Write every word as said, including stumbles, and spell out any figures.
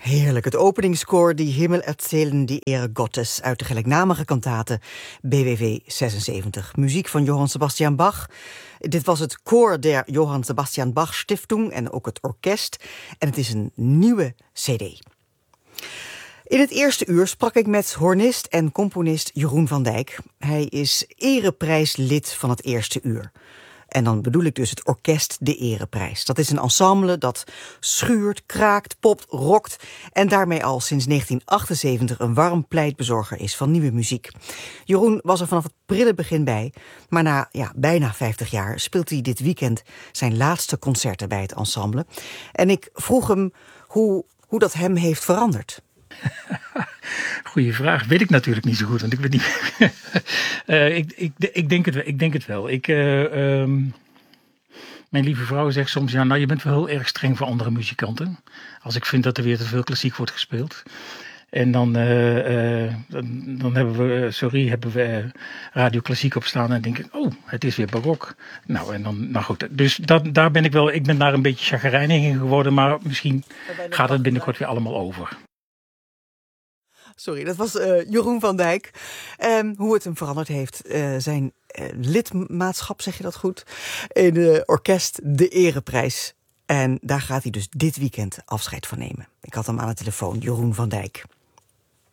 Heerlijk, het openingskoor Die Himmel erzählen die Ehre Gottes uit de gelijknamige kantate B W V zesenzeventig. Muziek van Johann Sebastian Bach. Dit was het koor der Johann Sebastian Bach Stiftung en ook het orkest. En het is een nieuwe cd. In het eerste uur sprak ik met hornist en componist Jeroen van Dijk. Hij is ereprijslid van het eerste uur. En dan bedoel ik dus het orkest De Ereprijs. Dat is een ensemble dat schuurt, kraakt, popt, rokt en daarmee al sinds negentien achtenzeventig een warm pleitbezorger is van nieuwe muziek. Jeroen was er vanaf het prille begin bij, maar na ja, bijna vijftig jaar speelt hij dit weekend zijn laatste concerten bij het ensemble. En ik vroeg hem hoe, hoe dat hem heeft veranderd. Goeie vraag. Weet ik natuurlijk niet zo goed, want ik weet niet. uh, ik, ik, ik, denk het, ik denk het wel. Ik, uh, um, mijn lieve vrouw zegt soms, ja, nou, je bent wel heel erg streng voor andere muzikanten. Als ik vind dat er weer te veel klassiek wordt gespeeld. En dan, uh, uh, dan, dan hebben we, sorry, hebben we Radio Klassiek op staan en denk ik, oh, het is weer barok. Nou, en dan, nou goed, dus dat, daar ben ik wel, ik ben daar een beetje chagrijnig in geworden, maar misschien gaat het binnenkort weer allemaal over. Sorry, dat was uh, Jeroen van Dijk. Um, hoe het hem veranderd heeft. Uh, zijn uh, lidmaatschap, zeg je dat goed? In het uh, orkest De Ereprijs. En daar gaat hij dus dit weekend afscheid van nemen. Ik had hem aan de telefoon, Jeroen van Dijk.